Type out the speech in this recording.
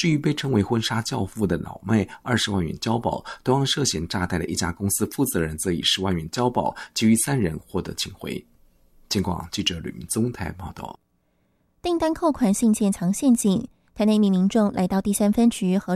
至于被称为婚纱教父的老妹20万元交保，同样涉嫌诈贷的一家公司负责人则以10万元交保，其余3人获得请回。警广记者吕明宗台报道。 订单扣款信件藏陷阱，台南一名民众来到第3分局和